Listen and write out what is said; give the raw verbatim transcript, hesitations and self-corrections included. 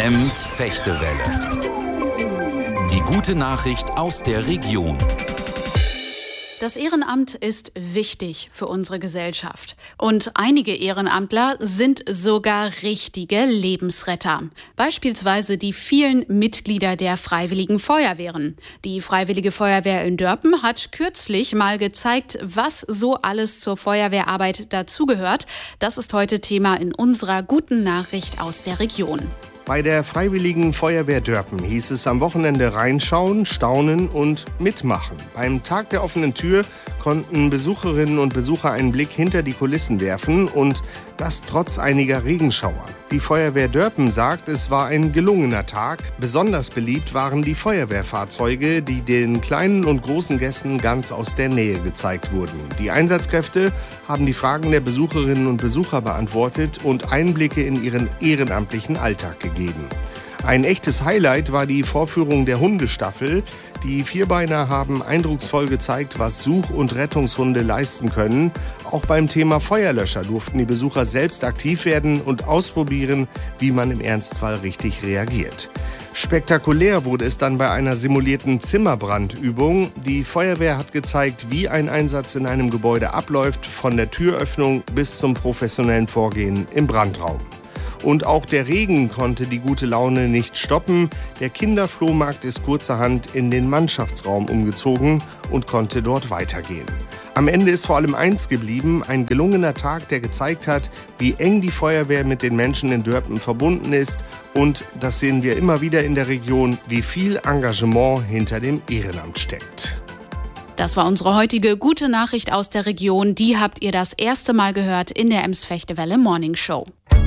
Ems-Fechtewelle. Die gute Nachricht aus der Region. Das Ehrenamt ist wichtig für unsere Gesellschaft. Und einige Ehrenamtler sind sogar richtige Lebensretter. Beispielsweise die vielen Mitglieder der Freiwilligen Feuerwehren. Die Freiwillige Feuerwehr in Dörpen hat kürzlich mal gezeigt, was so alles zur Feuerwehrarbeit dazugehört. Das ist heute Thema in unserer guten Nachricht aus der Region. Bei der Freiwilligen Feuerwehr Dörpen hieß es am Wochenende reinschauen, staunen und mitmachen. Beim Tag der offenen Tür konnten Besucherinnen und Besucher einen Blick hinter die Kulissen werfen und das trotz einiger Regenschauer. Die Feuerwehr Dörpen sagt, es war ein gelungener Tag. Besonders beliebt waren die Feuerwehrfahrzeuge, die den kleinen und großen Gästen ganz aus der Nähe gezeigt wurden. Die Einsatzkräfte haben die Fragen der Besucherinnen und Besucher beantwortet und Einblicke in ihren ehrenamtlichen Alltag gegeben. Ein echtes Highlight war die Vorführung der Hundestaffel. Die Vierbeiner haben eindrucksvoll gezeigt, was Such- und Rettungshunde leisten können. Auch beim Thema Feuerlöscher durften die Besucher selbst aktiv werden und ausprobieren, wie man im Ernstfall richtig reagiert. Spektakulär wurde es dann bei einer simulierten Zimmerbrandübung. Die Feuerwehr hat gezeigt, wie ein Einsatz in einem Gebäude abläuft, von der Türöffnung bis zum professionellen Vorgehen im Brandraum. Und auch der Regen konnte die gute Laune nicht stoppen. Der Kinderflohmarkt ist kurzerhand in den Mannschaftsraum umgezogen und konnte dort weitergehen. Am Ende ist vor allem eins geblieben, ein gelungener Tag, der gezeigt hat, wie eng die Feuerwehr mit den Menschen in Dörpen verbunden ist. Und das sehen wir immer wieder in der Region, wie viel Engagement hinter dem Ehrenamt steckt. Das war unsere heutige gute Nachricht aus der Region. Die habt ihr das erste Mal gehört in der Ems-Fechtewelle Morning Show.